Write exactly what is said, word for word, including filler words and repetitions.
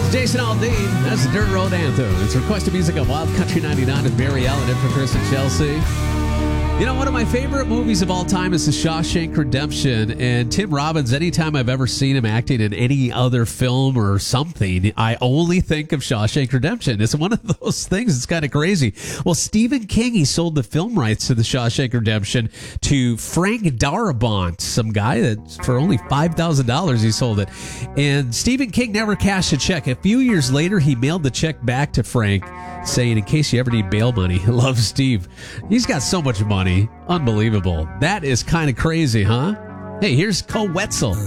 Jason Aldean, that's the Dirt Road Anthem. It's requested music on Wild Country ninety-nine with Barry Allen in for Chris and Chelsea. You know, one of my favorite movies of all time is The Shawshank Redemption, and Tim Robbins, anytime I've ever seen him acting in any other film or something, I only think of Shawshank Redemption. It's one of those things that's kind of crazy. Well, Stephen King, he sold the film rights to The Shawshank Redemption to Frank Darabont, some guy that for only five thousand dollars he sold it. And Stephen King never cashed a check. A few years later, he mailed the check back to Frank, saying, in case you ever need bail money, love, Steve. He's got so much money. Unbelievable. That is kind of crazy, huh? Hey, here's Cole Wetzel.